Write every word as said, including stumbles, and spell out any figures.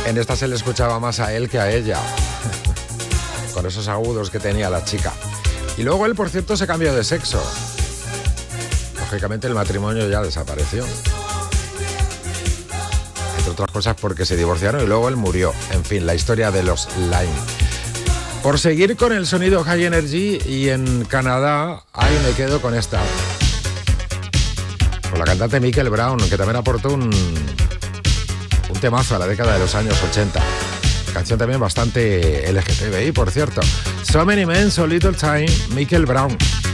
En esta se le escuchaba más a él que a ella, con esos agudos que tenía la chica. Y luego él, por cierto, se cambió de sexo. Lógicamente el matrimonio ya desapareció. Entre otras cosas porque se divorciaron y luego él murió. En fin, la historia de los Lime. Por seguir con el sonido High Energy, y en Canadá, ahí me quedo con esta. Con la cantante Michael Brown, que también aportó un, un temazo a la década de los años ochenta. Canción también bastante L G T B I, por cierto. So Many Men, So Little Time, Michael Brown.